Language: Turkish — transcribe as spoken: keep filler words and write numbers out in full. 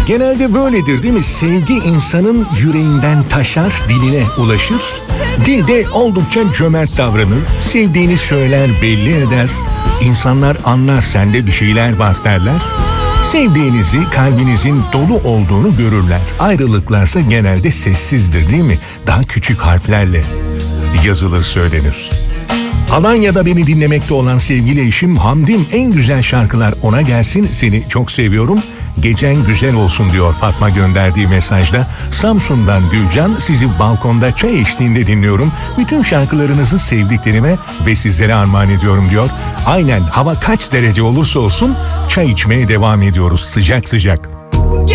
Genelde böyledir değil mi? Sevgi insanın yüreğinden taşar, diline ulaşır. Dilde oldukça cömert davranır. Sevdiğini söyler, belli eder. İnsanlar anlar sende bir şeyler var derler. Sevdiğinizi, kalbinizin dolu olduğunu görürler. Ayrılıklarsa genelde sessizdir değil mi? Daha küçük harflerle yazılır, söylenir. Alanya'da beni dinlemekte olan sevgili eşim Hamdim, en güzel şarkılar ona gelsin, seni çok seviyorum. Gecen güzel olsun diyor Fatma gönderdiği mesajda. Samsun'dan Gülcan, sizi balkonda çay eşliğinde dinliyorum. Bütün şarkılarınızı sevdiklerime ve sizlere armağan ediyorum diyor. Aynen, hava kaç derece olursa olsun çay içmeye devam ediyoruz sıcak sıcak.